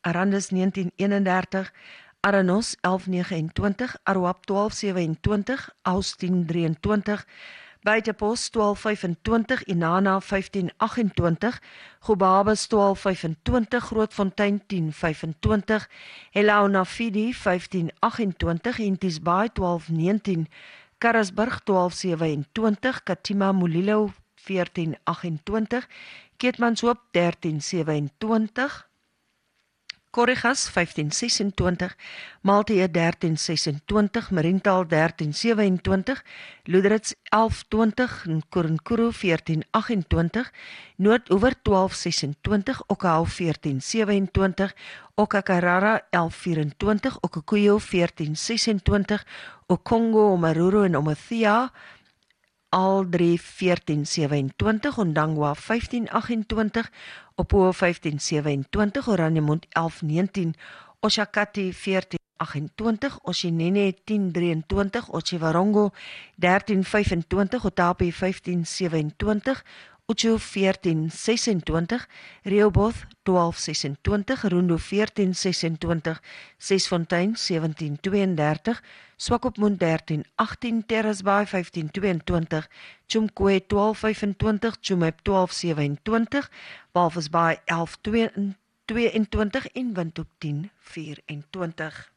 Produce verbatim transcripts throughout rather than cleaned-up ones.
Arandis negentien eenendertig, Aranos elf negenentwintig, Aruap twaalf sewenentwintig, Aus tien drieëntwintig, Buitepos twaalf vyfentwintig, Inana vyftien agentwintig, Gobabis twaalf vyfentwintig, Grootfontein tien vyfentwintig, Helau Nafidi vyftien agentwintig, Henties Baai twaalf negentien, Karasburg twaalf sewenentwintig, Katima Mulilo veertien agentwintig, Keetmanshoop dertien sewenentwintig, Korrigas vyftien sesentwintig, Maltee dertien sesentwintig, Mariental dertien sewenentwintig, Loederits elf twintig, Nkurenkuru veertien agentwintig, Noordoever twaalf sesentwintig, Okahau veertien sewenentwintig, Okakarara elf vierentwintig, Okukuyo veertien sesentwintig, Okongo, Omaruru en Omathia al drie veertien sewenentwintig, Ondangwa vyftien agentwintig, Opoo vyftien sewenentwintig, Oranjemund elf negentien, Oshakati veertien agentwintig, Oshinene tien drieëntwintig, Otjiwarongo dertien vyfentwintig, Otapi vyftien sewenentwintig, Uchu veertien sesentwintig, Rehoboth twaalf sesentwintig, Rondo veertien sesentwintig, Sesfontein sewentien tweeëndertig, Swakopmund dertien agtien, Terrasbaai vyftien tweeëntwintig, Chumkoe twaalf vyfentwintig, Chumep twaalf sewenentwintig, Walvisbaai elf tweeëntwintig en Windhoek tien vyfentwintig.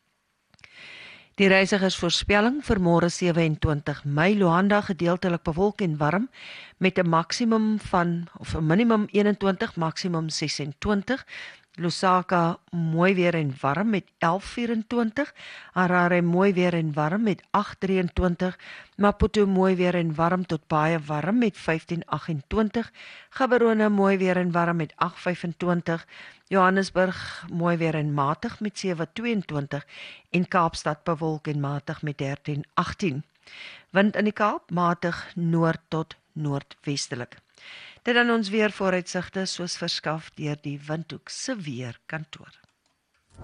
Die reisigersvoorspelling vir môre sewenentwintig Mei, Luanda gedeeltelik bewolk en warm met 'n maksimum van of 'n minimum eenentwintig, maksimum sesentwintig. Lusaka mooi weer en warm met elf vyfentwintig, Harare mooi weer en warm met agt drieëntwintig, Maputo mooi weer en warm tot baie warm met vyftien agentwintig, Gaborone mooi weer en warm met agt vyfentwintig, Johannesburg mooi weer en matig met sewe tweeëntwintig en Kaapstad bewolk en matig met dertien agtien. Wind in die Kaap matig noord tot noordwestelik. Dit dan ons weer vooruitsigte soos verskaf deur die Windhoek se weerkantoor.